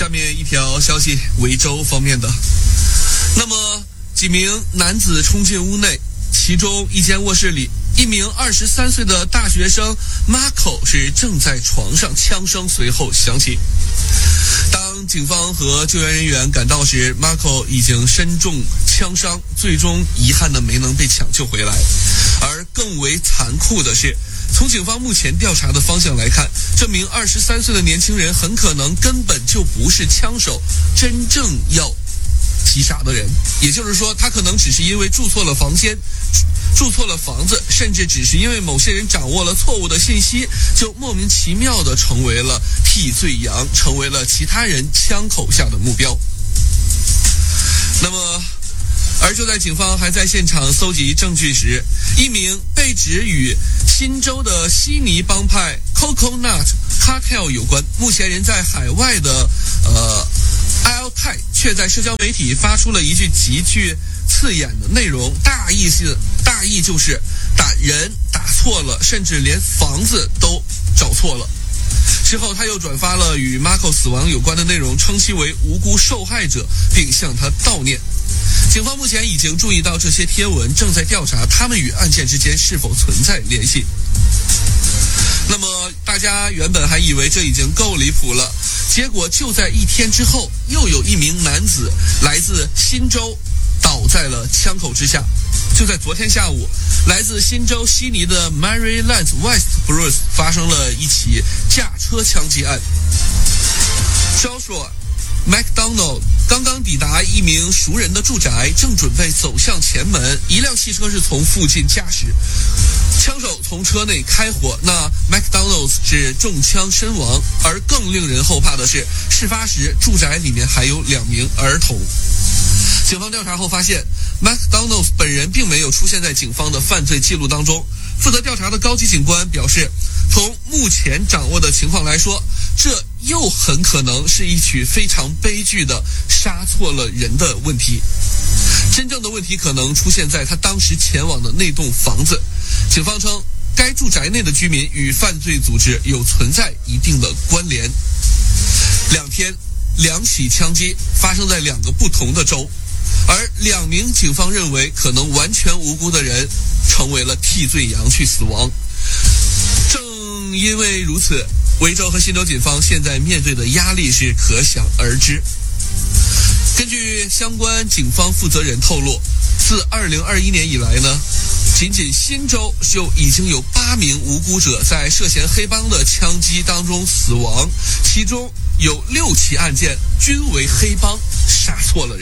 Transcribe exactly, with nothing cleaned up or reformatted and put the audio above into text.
下面一条消息，维州方面的。那么几名男子冲进屋内，其中一间卧室里，一名二十三岁的大学生 Marco 是正在床上，枪声随后响起。当警方和救援人员赶到时， Marco 已经身中枪伤，最终遗憾的没能被抢救回来。而更为残酷的是，从警方目前调查的方向来看，这名二十三岁的年轻人很可能根本就不是枪手真正要击杀的人，也就是说，他可能只是因为住错了房间，住错了房子，甚至只是因为某些人掌握了错误的信息，就莫名其妙的成为了替罪羊，成为了其他人枪口下的目标。那么而就在警方还在现场搜集证据时，一名被指与新州的悉尼帮派 Coconut Cartel 有关，目前人在海外的呃埃尔泰却在社交媒体发出了一句极具刺眼的内容，大意是大意就是打人打错了，甚至连房子都找错了。之后他又转发了与 Marco 死亡有关的内容，称其为无辜受害者，并向他悼念。警方目前已经注意到这些贴文，正在调查他们与案件之间是否存在联系。那么大家原本还以为这已经够离谱了，结果就在一天之后，又有一名男子来自新州倒在了枪口之下。就在昨天下午，来自新州悉尼的 Maryland West Bruce 发生了一起驾车枪击案。Joshua McDonald 刚刚抵达一名熟人的住宅，正准备走向前门，一辆汽车是从附近驾驶，枪手从车内开火，那 McDonald 是中枪身亡。而更令人后怕的是，事发时住宅里面还有两名儿童。警方调查后发现， McDonald 本人并没有出现在警方的犯罪记录当中。负责调查的高级警官表示，从目前掌握的情况来说，这又很可能是一起非常悲剧的杀错了人的问题。真正的问题可能出现在他当时前往的那栋房子。警方称，该住宅内的居民与犯罪组织有存在一定的关联。两天，两起枪击发生在两个不同的州，而两名警方认为可能完全无辜的人成为了替罪羊去死亡。正因为如此，维州和新州警方现在面对的压力是可想而知。根据相关警方负责人透露，自二零二一年以来呢，仅仅新州就已经有八名无辜者在涉嫌黑帮的枪击当中死亡，其中有六起案件均为黑帮杀错了人。